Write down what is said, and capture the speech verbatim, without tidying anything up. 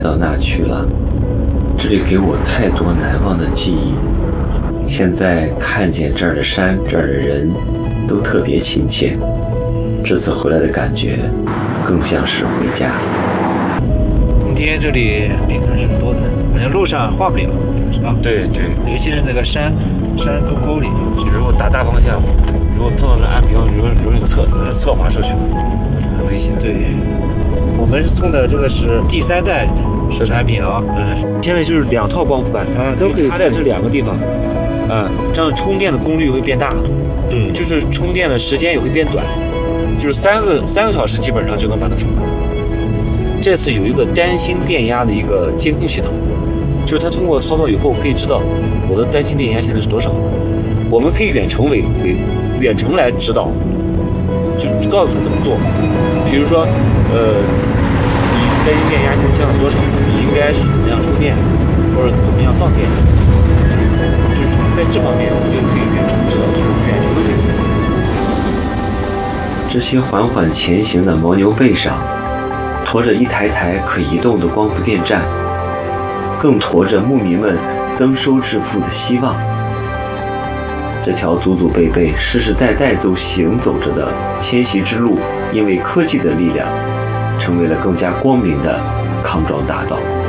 到那去了，这里给我太多难忘的记忆。现在看见这儿的山，这儿的人，都特别亲切。这次回来的感觉，更像是回家。 冬天这里病还是多的，好像路上画不了，是吧？ 对对， 尤其是那个山山沟沟里， 如果打大方向，如果碰到那岸边，容容易侧侧滑出去，很危险。 对，我们送的这个是第三代是产品啊， 嗯，现在就是两套光伏板啊，都可以插在这两个地方，啊，这样充电的功率会变大， 嗯， 就是充电的时间也会变短，就是三个三个小时基本上就能把它充满。这次有一个单芯电压的一个监控系统，就是它通过操作以后可以知道我的单芯电压现在是多少，我们可以远程为为远程来指导，就告诉他怎么做。比如说，呃，你单芯电压现在降了多少，你应该是怎么样充电，或者怎么样放电，就是在这方面我就可以远程指导，就是远程的这个。 这些缓缓前行的牦牛背上，驮着一台台可移动的光伏电站，更驮着牧民们增收致富的希望。这条祖祖辈辈、世世代代都行走着的迁徙之路，因为科技的力量，成为了更加光明的康庄大道。